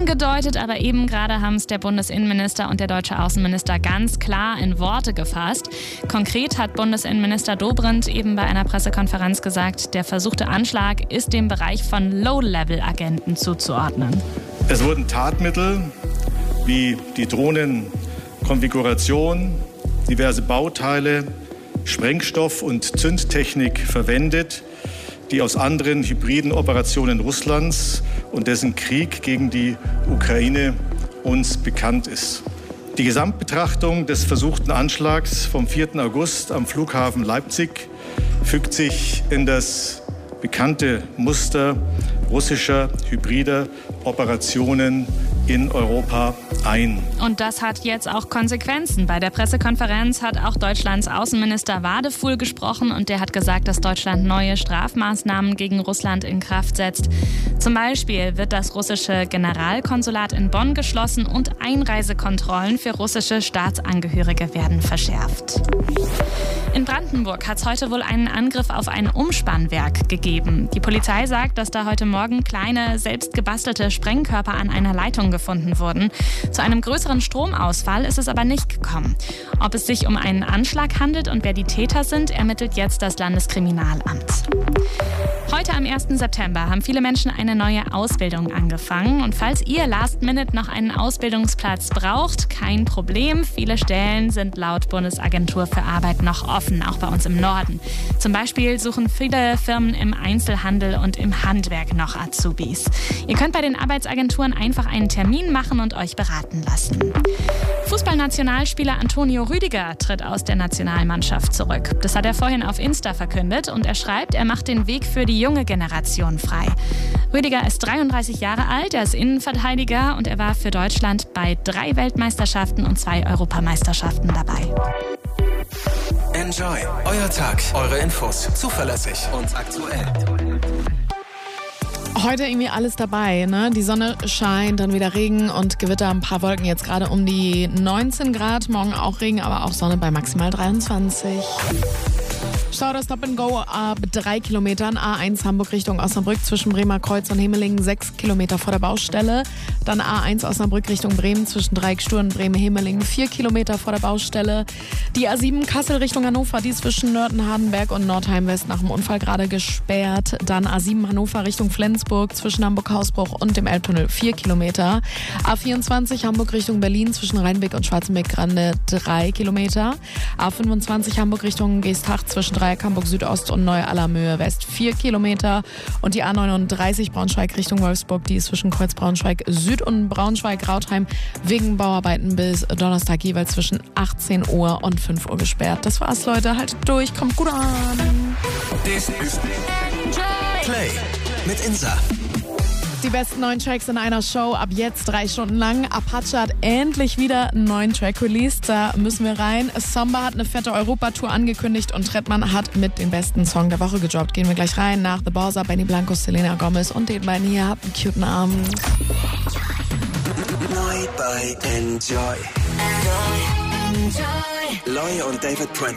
angedeutet, aber eben gerade haben es der Bundesinnenminister und der deutsche Außenminister ganz klar in Worte gefasst. Konkret hat Bundesinnenminister Dobrindt eben bei einer Pressekonferenz gesagt, der versuchte Anschlag ist dem Bereich von Low-Level-Agenten zuzuordnen. Es wurden Tatmittel wie die Drohnenkonfiguration, diverse Bauteile, Sprengstoff und Zündtechnik verwendet, die aus anderen hybriden Operationen Russlands und dessen Krieg gegen die Ukraine uns bekannt ist. Die Gesamtbetrachtung des versuchten Anschlags vom 4. August am Flughafen Leipzig fügt sich in das bekannte Muster russischer hybrider Operationen in Europa ein. Und das hat jetzt auch Konsequenzen. Bei der Pressekonferenz hat auch Deutschlands Außenminister Wadefuhl gesprochen und der hat gesagt, dass Deutschland neue Strafmaßnahmen gegen Russland in Kraft setzt. Zum Beispiel wird das russische Generalkonsulat in Bonn geschlossen und Einreisekontrollen für russische Staatsangehörige werden verschärft. In Brandenburg hat es heute wohl einen Angriff auf ein Umspannwerk gegeben. Die Polizei sagt, dass da heute Morgen kleine, selbst gebastelte Sprengkörper an einer Leitung gefunden wurden. Zu einem größeren Stromausfall ist es aber nicht gekommen. Ob es sich um einen Anschlag handelt und wer die Täter sind, ermittelt jetzt das Landeskriminalamt. Heute am 1. September haben viele Menschen eine neue Ausbildung angefangen. Und falls ihr last minute noch einen Ausbildungsplatz braucht, kein Problem. Viele Stellen sind laut Bundesagentur für Arbeit noch offen, auch bei uns im Norden. Zum Beispiel suchen viele Firmen im Einzelhandel und im Handwerk noch Azubis. Ihr könnt bei den Arbeitsagenturen einfach einen Termin machen und euch beraten lassen. Fußballnationalspieler Antonio Rüdiger tritt aus der Nationalmannschaft zurück. Das hat er vorhin auf Insta verkündet und er schreibt, er macht den Weg für die junge Generation frei. Rüdiger ist 33 Jahre alt, er ist Innenverteidiger und er war für Deutschland bei 3 Weltmeisterschaften und 2 Europameisterschaften dabei. Enjoy. Euer Tag, eure Infos. Zuverlässig und aktuell. Heute irgendwie alles dabei, ne? Die Sonne scheint, dann wieder Regen und Gewitter, ein paar Wolken, jetzt gerade um die 19 Grad. Morgen auch Regen, aber auch Sonne bei maximal 23. Stau das Stop and Go ab 3 Kilometern. A1 Hamburg Richtung Osnabrück zwischen Bremer Kreuz und Hemelingen 6 Kilometer vor der Baustelle. Dann A1 Osnabrück Richtung Bremen zwischen Dreieckstuhl und Bremen-Hemelingen 4 Kilometer vor der Baustelle. Die A7 Kassel Richtung Hannover, die ist zwischen Nörten-Hardenberg und Nordheim-West nach dem Unfall gerade gesperrt. Dann A7 Hannover Richtung Flensburg zwischen Hamburg-Hausbruch und dem Elbtunnel 4 Kilometer. A24 Hamburg Richtung Berlin zwischen Rheinbeck und Schwarzenbeck-Grande 3 Kilometer. A25 Hamburg Richtung Geesthacht zwischen Dreieck Hamburg Südost und Neu-Allermöhe West 4 Kilometer. Und die A39 Braunschweig Richtung Wolfsburg, die ist zwischen Kreuz Braunschweig Süd und Braunschweig-Rautheim wegen Bauarbeiten bis Donnerstag jeweils zwischen 18 Uhr und 5 Uhr gesperrt. Das war's, Leute. Haltet durch, kommt gut an. Das ist Play mit Insa. Die besten 9 Tracks in einer Show, ab jetzt 3 Stunden lang. Apache hat endlich wieder einen neuen Track released, da müssen wir rein. Samba hat eine fette Europatour angekündigt und Trettmann hat mit den besten Song der Woche gedroppt. Gehen wir gleich rein nach The Bowser, Benny Blanco, Selena Gomez und den beiden hier. Habt einen cuten Abend. Neu bei Enjoy. Loy und David Prince.